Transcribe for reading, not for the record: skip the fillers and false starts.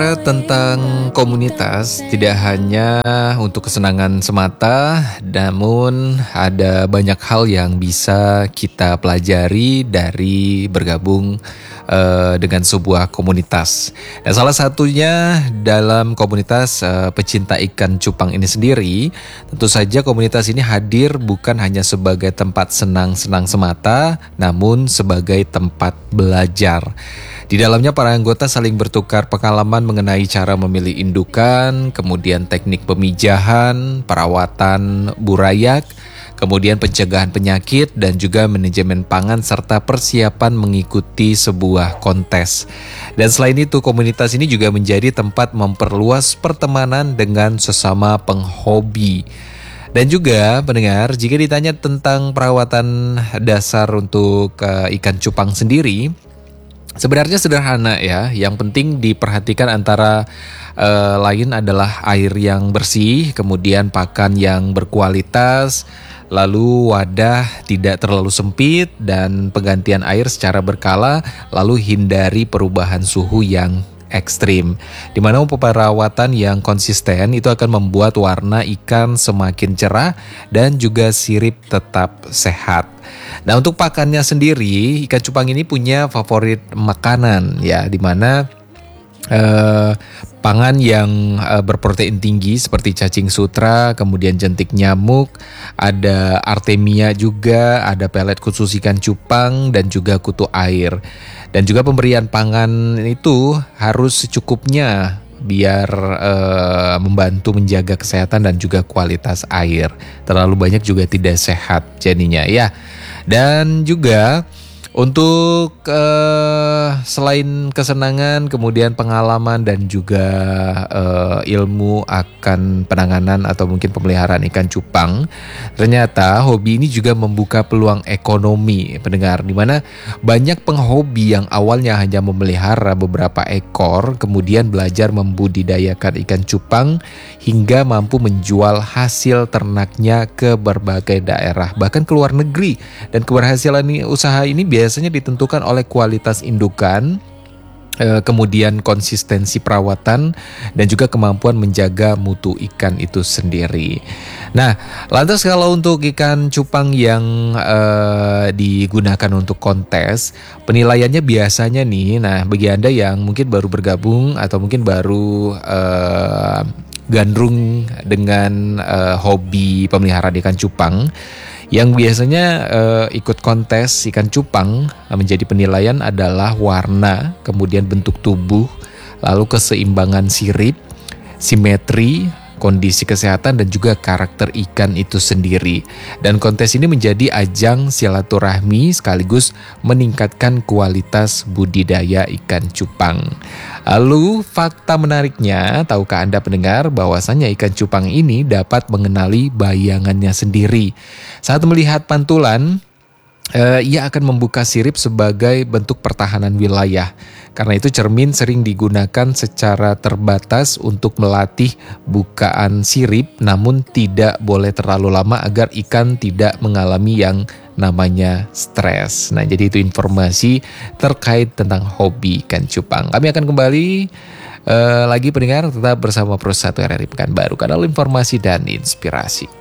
Tentang komunitas tidak hanya untuk kesenangan semata, namun ada banyak hal yang bisa kita pelajari dari bergabung dengan sebuah komunitas. Dan salah satunya dalam komunitas pecinta ikan cupang ini sendiri, tentu saja komunitas ini hadir bukan hanya sebagai tempat senang-senang semata, namun sebagai tempat belajar. Di dalamnya para anggota saling bertukar pengalaman mengenai cara memilih indukan, kemudian teknik pemijahan, perawatan burayak, kemudian pencegahan penyakit dan juga manajemen pangan serta persiapan mengikuti sebuah kontes. Dan selain itu komunitas ini juga menjadi tempat memperluas pertemanan dengan sesama penghobi. Dan juga pendengar, jika ditanya tentang perawatan dasar untuk ikan cupang sendiri, sebenarnya sederhana ya, yang penting diperhatikan antara lain adalah air yang bersih, kemudian pakan yang berkualitas, lalu wadah tidak terlalu sempit dan penggantian air secara berkala, lalu hindari perubahan suhu yang ekstrim. Di mana perawatan yang konsisten itu akan membuat warna ikan semakin cerah dan juga sirip tetap sehat. Nah, untuk pakannya sendiri, ikan cupang ini punya favorit makanan ya, di mana pangan yang berprotein tinggi seperti cacing sutra, kemudian jentik nyamuk, ada artemia juga, ada pelet khusus ikan cupang dan juga kutu air. Dan juga pemberian pangan itu harus secukupnya biar membantu menjaga kesehatan dan juga kualitas air. Terlalu banyak juga tidak sehat jadinya ya. Dan juga untuk selain kesenangan, kemudian pengalaman dan juga ilmu akan penanganan atau mungkin pemeliharaan ikan cupang, ternyata hobi ini juga membuka peluang ekonomi pendengar, di mana banyak penghobi yang awalnya hanya memelihara beberapa ekor, kemudian belajar membudidayakan ikan cupang hingga mampu menjual hasil ternaknya ke berbagai daerah, bahkan ke luar negeri. Dan keberhasilan usaha ini biasanya ditentukan oleh kualitas indukan, kemudian konsistensi perawatan dan juga kemampuan menjaga mutu ikan itu sendiri. Nah, lantas kalau untuk ikan cupang yang digunakan untuk kontes, penilaiannya biasanya nih, nah bagi Anda yang mungkin baru bergabung atau mungkin baru gandrung dengan hobi pemeliharaan ikan cupang, yang biasanya ikut kontes ikan cupang menjadi penilaian adalah warna, kemudian bentuk tubuh, lalu keseimbangan sirip, simetri, kondisi kesehatan dan juga karakter ikan itu sendiri. Dan kontes ini menjadi ajang silaturahmi sekaligus meningkatkan kualitas budidaya ikan cupang. Lalu fakta menariknya, tahukah Anda pendengar bahwasannya ikan cupang ini dapat mengenali bayangannya sendiri. Saat melihat pantulan, ia akan membuka sirip sebagai bentuk pertahanan wilayah. Karena itu cermin sering digunakan secara terbatas untuk melatih bukaan sirip, namun tidak boleh terlalu lama agar ikan tidak mengalami yang namanya stres. Nah, jadi itu informasi terkait tentang hobi ikan cupang. Kami akan kembali lagi pendengar, tetap bersama Pro 1 RRI Pekanbaru, kanal informasi dan inspirasi.